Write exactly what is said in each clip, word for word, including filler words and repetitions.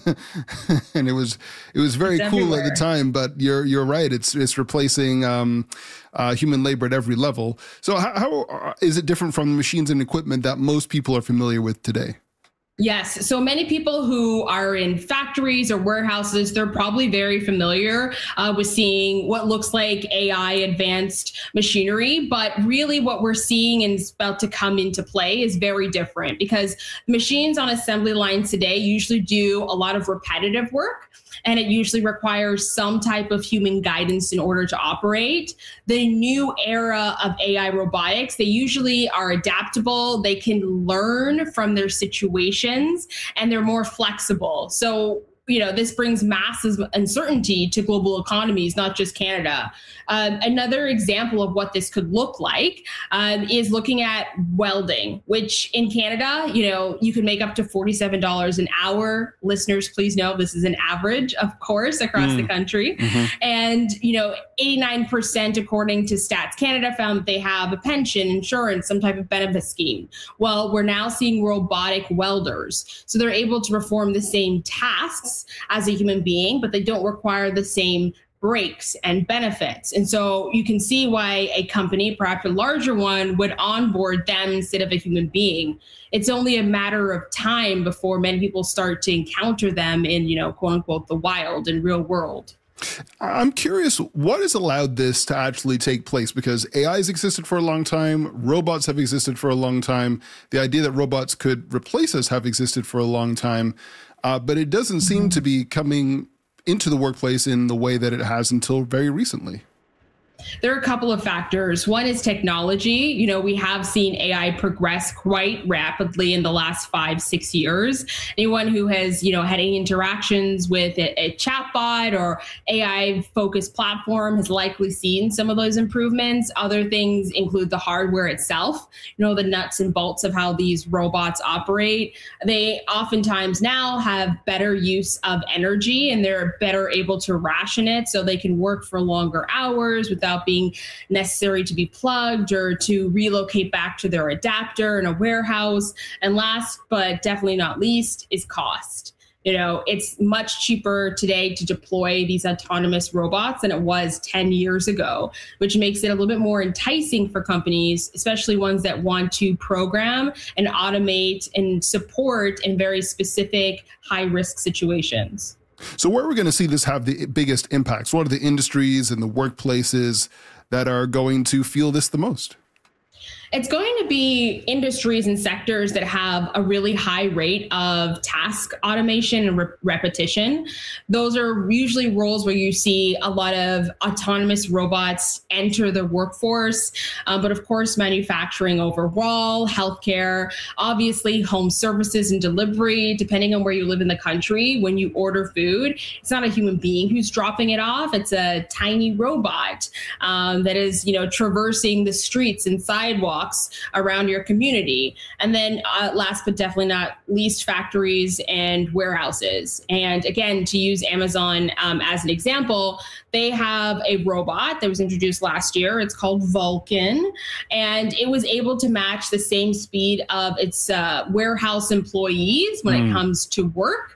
and it was it was very It's cool everywhere. at the time. But you're you're right. It's it's replacing um, uh, human labor at every level. So how, how is it different from machines and equipment that most people are familiar with today? Yes. So many people who are in factories or warehouses, they're probably very familiar uh, with seeing what looks like A I advanced machinery. But really what we're seeing and is about to come into play is very different, because machines on assembly lines today usually do a lot of repetitive work. And it usually requires some type of human guidance in order to operate. The new era of A I robotics, they usually are adaptable. They can learn from their situations and they're more flexible. So, you know, this brings massive uncertainty to global economies, not just Canada. Um, another example of what this could look like um, is looking at welding, which in Canada, you know, you can make up to forty-seven dollars an hour. Listeners, please know this is an average, of course, across mm. the country. Mm-hmm. And, you know, eighty-nine percent, according to Stats Canada, found that they have a pension, insurance, some type of benefit scheme. Well, we're now seeing robotic welders. So they're able to perform the same tasks as a human being, but they don't require the same breaks and benefits. And so you can see why a company, perhaps a larger one, would onboard them instead of a human being. It's only a matter of time before many people start to encounter them in, you know, quote unquote, the wild and real world. I'm curious, what has allowed this to actually take place? Because A I has existed for a long time. Robots have existed for a long time. The idea that robots could replace us have existed for a long time. Uh, but it doesn't seem to be coming into the workplace in the way that it has until very recently. There are a couple of factors. One is technology. You know, we have seen A I progress quite rapidly in the last five, six years. Anyone who has, you know, had any interactions with a, a chatbot or A I-focused platform has likely seen some of those improvements. Other things include the hardware itself, you know, the nuts and bolts of how these robots operate. They oftentimes now have better use of energy and they're better able to ration it so they can work for longer hours without being necessary to be plugged or to relocate back to their adapter in a warehouse. And last, but definitely not least, is cost. You know, it's much cheaper today to deploy these autonomous robots than it was ten years ago, which makes it a little bit more enticing for companies, especially ones that want to program and automate and support in very specific high-risk situations. So where are we going to see this have the biggest impacts? What are the industries and the workplaces that are going to feel this the most? It's going to be industries and sectors that have a really high rate of task automation and re- repetition. Those are usually roles where you see a lot of autonomous robots enter the workforce. Um, but of course, manufacturing overall, healthcare, obviously home services and delivery, depending on where you live in the country. When you order food, it's not a human being who's dropping it off. It's a tiny robot um, that is, you know, traversing the streets and sidewalks around your community. And then uh, last but definitely not least, factories and warehouses. And again, to use Amazon um, as an example, they have a robot that was introduced last year. It's called Vulcan, and it was able to match the same speed of its uh, warehouse employees when mm. it comes to work,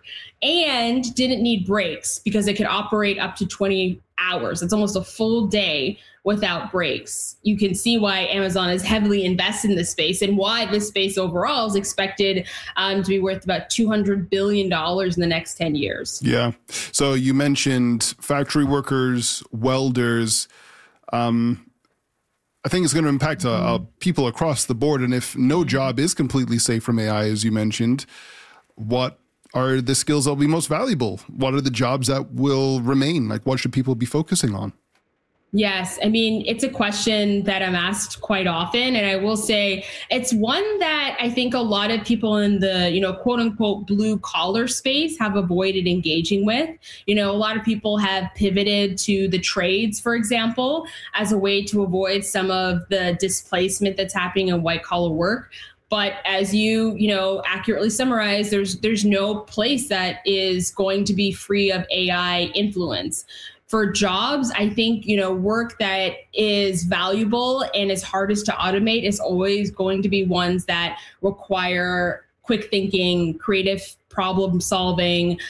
and didn't need breaks because it could operate up to twenty hours. It's almost a full day without breaks. You can see why Amazon is heavily invested in this space and why this space overall is expected um, to be worth about two hundred billion dollars in the next ten years. Yeah. So you mentioned factory workers, welders. Um, I think it's going to impact uh, uh, people across the board. And if no job is completely safe from A I, as you mentioned, what are the skills that will be most valuable? What are the jobs that will remain? Like, what should people be focusing on? Yes. I mean, it's a question that I'm asked quite often. And I will say it's one that I think a lot of people in the, you know, quote unquote, blue collar space have avoided engaging with. You know, a lot of people have pivoted to the trades, for example, as a way to avoid some of the displacement that's happening in white collar work. But as you, you know, accurately summarize, there's there's no place that is going to be free of A I influence. For jobs, I think, you know, work that is valuable and is hardest to automate is always going to be ones that require quick thinking, creative problem solving,